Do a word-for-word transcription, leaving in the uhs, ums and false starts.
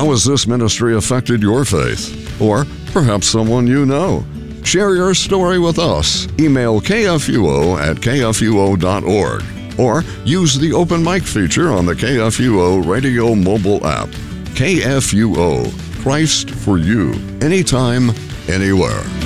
How has this ministry affected your faith? Or perhaps someone you know? Share your story with us. Email k f u o at k f u o dot org or use the open mic feature on the K F U O radio mobile app. K F U O, Christ for you, anytime, anywhere.